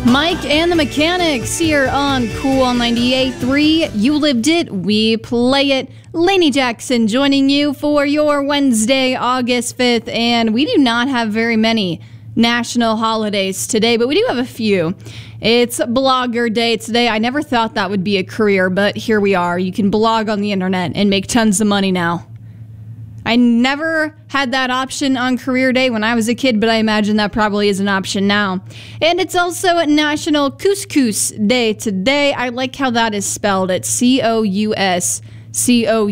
Mike and the Mechanics here on Cool 98.3. You lived it, we play it. Lainey Jackson joining you for your Wednesday, August 5th. And we do not have very many national holidays today, but we do have a few. It's Blogger Day today. I never thought that would be a career, but here we are. You can blog on the internet and make tons of money now. I never had that option on Career Day when I was a kid, but I imagine that probably is an option now. And it's also National Couscous Day today. I like how that is spelled. It's C-O-U-S-C-O-U-S.